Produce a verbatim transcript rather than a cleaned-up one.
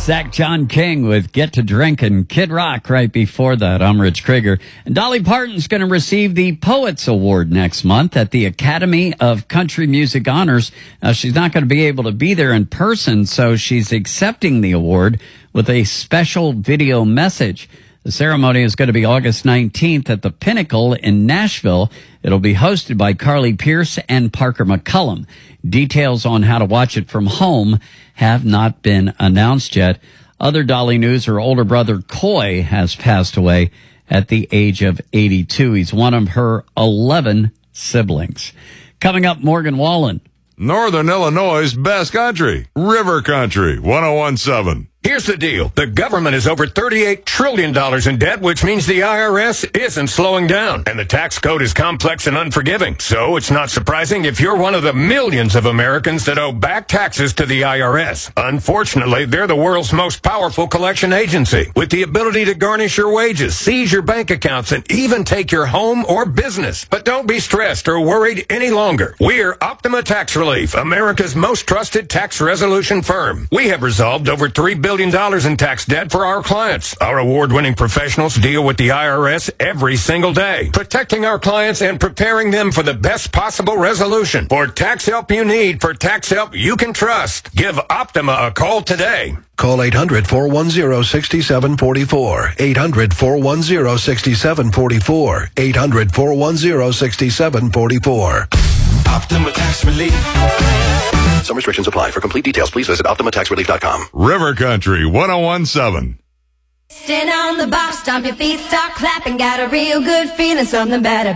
Zach John King with Get to Drinkin', Kid Rock right before that. I'm Rich Krieger. And Dolly Parton's going to receive the Poets Award next month at the Academy of Country Music Honors. Now, she's not going to be able to be there in person, so she's accepting the award with a special video message. The ceremony is going to be August nineteenth at the Pinnacle in Nashville. It'll be hosted by Carly Pearce and Parker McCullum. Details on how to watch it from home have not been announced yet. Other Dolly news, her older brother Coy has passed away at the age of eighty-two. He's one of her eleven siblings. Coming up, Morgan Wallen. Northern Illinois' best country, River Country, one oh one point seven. Here's the deal. The government is over thirty-eight trillion dollars in debt, which means the I R S isn't slowing down. And the tax code is complex and unforgiving. So it's not surprising if you're one of the millions of Americans that owe back taxes to the I R S. Unfortunately, they're the world's most powerful collection agency, with the ability to garnish your wages, seize your bank accounts, and even take your home or business. But don't be stressed or worried any longer. We're Optima Tax Relief, America's most trusted tax resolution firm. We have resolved over three billion dollars in tax debt for our clients. Our award-winning professionals deal with the I R S every single day, protecting our clients and preparing them for the best possible resolution. For tax help you need, for tax help you can trust, give Optima a call today. Call eight hundred, four one zero, six seven four four. eight hundred, four one zero, six seven four four. eight hundred, four one zero, six seven four four. Optima Tax Relief. Some restrictions apply. For complete details, please visit optima tax relief dot com. River Country, one oh one point seven. Stand on the box, stomp your feet, start clapping. Got a real good feeling, something better.